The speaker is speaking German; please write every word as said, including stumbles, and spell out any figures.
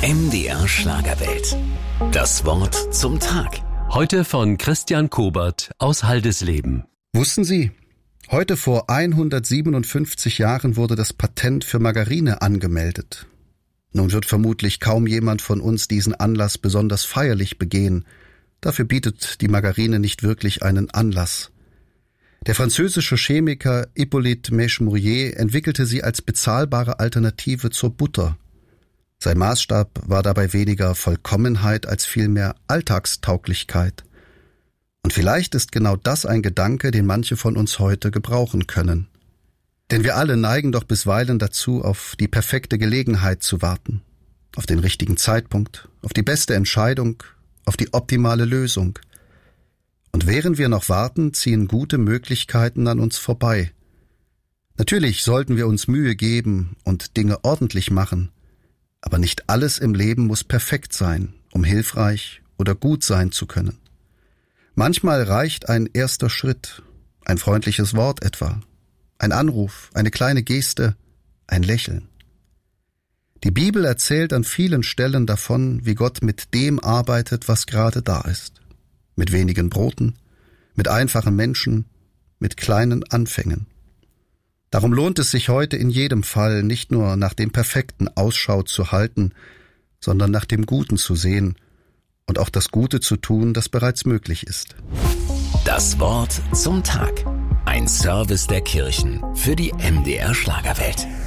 M D R Schlagerwelt. Das Wort zum Tag. Heute von Christian Kobert aus Haldesleben. Wussten Sie, heute vor hundertsiebenundfünfzig Jahren wurde das Patent für Margarine angemeldet. Nun wird vermutlich kaum jemand von uns diesen Anlass besonders feierlich begehen. Dafür bietet die Margarine nicht wirklich einen Anlass. Der französische Chemiker Hippolyte Mèche-Mourier entwickelte sie als bezahlbare Alternative zur Butter. Sein Maßstab war dabei weniger Vollkommenheit als vielmehr Alltagstauglichkeit. Und vielleicht ist genau das ein Gedanke, den manche von uns heute gebrauchen können. Denn wir alle neigen doch bisweilen dazu, auf die perfekte Gelegenheit zu warten, auf den richtigen Zeitpunkt, auf die beste Entscheidung, auf die optimale Lösung. Und während wir noch warten, ziehen gute Möglichkeiten an uns vorbei. Natürlich sollten wir uns Mühe geben und Dinge ordentlich machen, aber nicht alles im Leben muss perfekt sein, um hilfreich oder gut sein zu können. Manchmal reicht ein erster Schritt, ein freundliches Wort etwa, ein Anruf, eine kleine Geste, ein Lächeln. Die Bibel erzählt an vielen Stellen davon, wie Gott mit dem arbeitet, was gerade da ist. Mit wenigen Broten, mit einfachen Menschen, mit kleinen Anfängen. Darum lohnt es sich heute in jedem Fall nicht nur nach dem Perfekten Ausschau zu halten, sondern nach dem Guten zu sehen und auch das Gute zu tun, das bereits möglich ist. Das Wort zum Tag. Ein Service der Kirchen für die M D R Schlagerwelt.